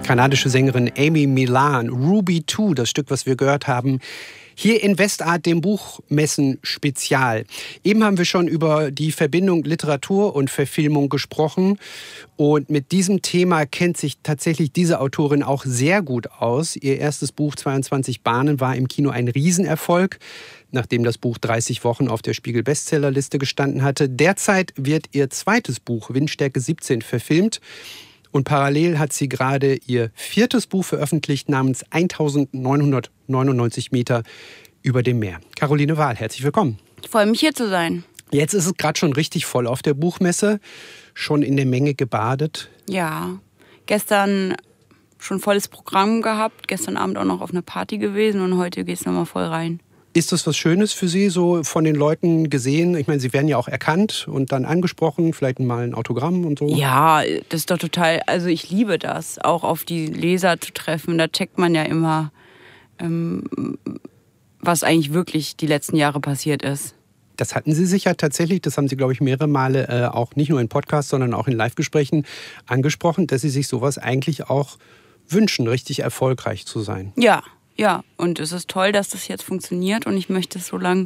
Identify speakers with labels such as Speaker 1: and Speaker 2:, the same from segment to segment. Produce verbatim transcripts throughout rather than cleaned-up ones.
Speaker 1: kanadische Sängerin Amy Millan, Ruby zwei, das Stück, was wir gehört haben, hier in Westart, dem Buchmessen-Spezial. Eben haben wir schon über die Verbindung Literatur und Verfilmung gesprochen. Und mit diesem Thema kennt sich tatsächlich diese Autorin auch sehr gut aus. Ihr erstes Buch zweiundzwanzig Bahnen war im Kino ein Riesenerfolg, nachdem das Buch dreißig Wochen auf der Spiegel-Bestsellerliste gestanden hatte. Derzeit wird ihr zweites Buch, Windstärke siebzehn, verfilmt. Und parallel hat sie gerade ihr viertes Buch veröffentlicht namens eintausendneunhundertneunundneunzig Meter über dem Meer. Caroline Wahl, herzlich willkommen.
Speaker 2: Ich freue mich, hier zu sein.
Speaker 1: Jetzt ist es gerade schon richtig voll auf der Buchmesse. Schon in der Menge gebadet.
Speaker 2: Ja, gestern schon volles Programm gehabt. Gestern Abend auch noch auf einer Party gewesen und heute geht es nochmal voll rein.
Speaker 1: Ist das was Schönes für Sie, so von den Leuten gesehen? Ich meine, Sie werden ja auch erkannt und dann angesprochen, vielleicht mal ein Autogramm und so.
Speaker 2: Ja, das ist doch total, also ich liebe das, auch auf die Leser zu treffen. Da checkt man ja immer, ähm, was eigentlich wirklich die letzten Jahre passiert ist.
Speaker 1: Das hatten Sie sich ja tatsächlich, das haben Sie, glaube ich, mehrere Male äh, auch nicht nur in Podcasts, sondern auch in Live-Gesprächen angesprochen, dass Sie sich sowas eigentlich auch wünschen, richtig erfolgreich zu sein.
Speaker 2: Ja. Ja, und es ist toll, dass das jetzt funktioniert und ich möchte es so lange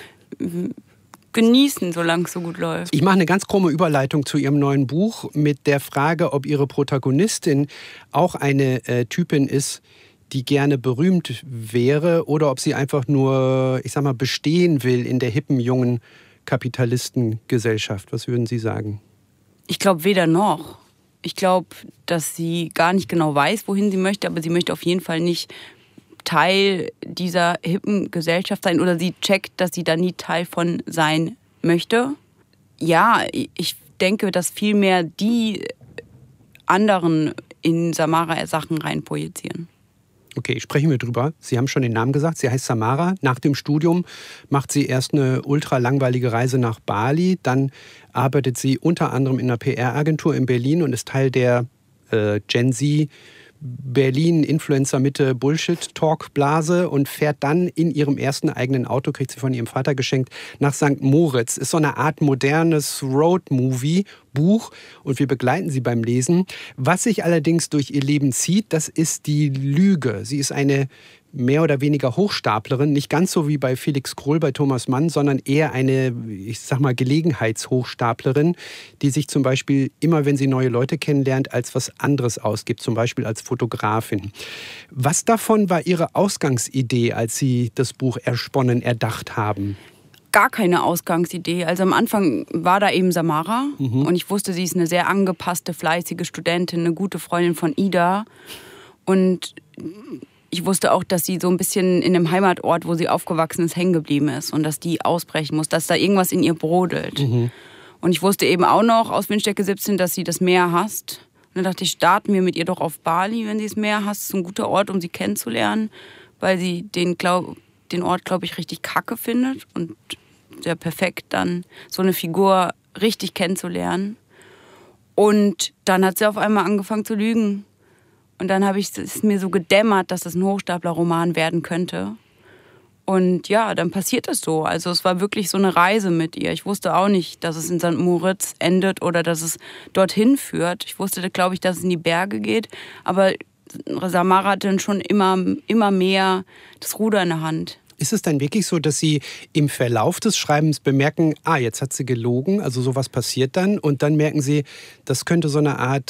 Speaker 2: genießen, solange es so gut läuft.
Speaker 1: Ich mache eine ganz krumme Überleitung zu Ihrem neuen Buch mit der Frage, ob Ihre Protagonistin auch eine äh, Typin ist, die gerne berühmt wäre oder ob sie einfach nur, ich sag mal, bestehen will in der hippen, jungen Kapitalistengesellschaft. Was würden Sie sagen?
Speaker 2: Ich glaube weder noch. Ich glaube, dass sie gar nicht genau weiß, wohin sie möchte, aber sie möchte auf jeden Fall nicht Teil dieser hippen Gesellschaft sein oder sie checkt, dass sie da nie Teil von sein möchte. Ja, ich denke, dass vielmehr die anderen in Samara Sachen reinprojizieren.
Speaker 1: Okay, sprechen wir drüber. Sie haben schon den Namen gesagt. Sie heißt Samara. Nach dem Studium macht sie erst eine ultra langweilige Reise nach Bali. Dann arbeitet sie unter anderem in einer P R-Agentur in Berlin und ist Teil der äh, Gen Z Berlin-Influencer-Mitte-Bullshit-Talk-Blase und fährt dann in ihrem ersten eigenen Auto, kriegt sie von ihrem Vater geschenkt, nach Sankt Moritz. Ist so eine Art modernes Road-Movie-Buch und wir begleiten sie beim Lesen. Was sich allerdings durch ihr Leben zieht, das ist die Lüge. Sie ist eine mehr oder weniger Hochstaplerin, nicht ganz so wie bei Felix Krull, bei Thomas Mann, sondern eher eine, ich sag mal, Gelegenheitshochstaplerin, die sich zum Beispiel immer, wenn sie neue Leute kennenlernt, als was anderes ausgibt, zum Beispiel als Fotografin. Was davon war Ihre Ausgangsidee, als Sie das Buch ersponnen, erdacht haben?
Speaker 2: Gar keine Ausgangsidee. Also am Anfang war da eben Samara mhm. und ich wusste, sie ist eine sehr angepasste, fleißige Studentin, eine gute Freundin von Ida und ich wusste auch, dass sie so ein bisschen in dem Heimatort, wo sie aufgewachsen ist, hängen geblieben ist und dass die ausbrechen muss, dass da irgendwas in ihr brodelt. Mhm. Und ich wusste eben auch noch aus Windstärke siebzehn, dass sie das Meer hasst. Und dann dachte ich, starten wir mit ihr doch auf Bali, wenn sie das Meer hasst. Das ist ein guter Ort, um sie kennenzulernen, weil sie den, glaub, den Ort, glaube ich, richtig kacke findet und sehr perfekt dann so eine Figur richtig kennenzulernen. Und dann hat sie auf einmal angefangen zu lügen. Und dann habe ich, es ist mir so gedämmert, dass das ein Hochstapler-Roman werden könnte. Und ja, dann passiert es so. Also es war wirklich so eine Reise mit ihr. Ich wusste auch nicht, dass es in Sankt Moritz endet oder dass es dorthin führt. Ich wusste, glaube ich, dass es in die Berge geht. Aber Samara hatte dann schon immer, immer mehr das Ruder in der Hand.
Speaker 1: Ist es dann wirklich so, dass Sie im Verlauf des Schreibens bemerken, ah, jetzt hat sie gelogen, also sowas passiert dann und dann merken Sie, das könnte so eine Art